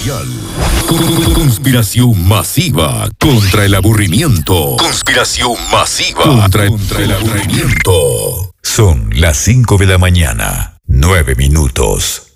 Conspiración masiva contra el aburrimiento. Conspiración masiva contra el aburrimiento. Son las 5 de la mañana, 9 minutos.